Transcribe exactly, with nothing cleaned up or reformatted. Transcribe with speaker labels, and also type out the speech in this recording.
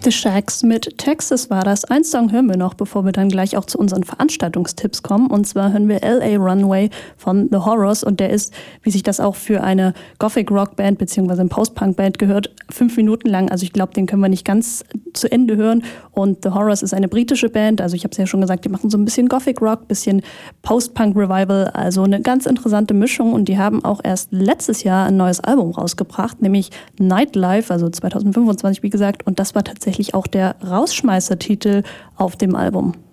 Speaker 1: The Shacks mit Texas war das. Ein Song hören wir noch, bevor wir dann gleich auch zu unseren Veranstaltungstipps kommen. Und zwar hören wir L A Runway von The Horrors. Und der ist, wie sich das auch für eine Gothic-Rock-Band bzw. eine Post-Punk-Band gehört, fünf Minuten lang. Also ich glaube, den können wir nicht ganz zu Ende hören. Und The Horrors ist eine britische Band. Also ich habe es ja schon gesagt, die machen so ein bisschen Gothic-Rock, bisschen Post-Punk-Revival. Also eine ganz interessante Mischung. Und die haben auch erst letztes Jahr ein neues Album rausgebracht, nämlich Nightlife, also zwanzig fünfundzwanzig, wie gesagt. Und das war tatsächlich auch der Rausschmeißer-Titel auf dem Album.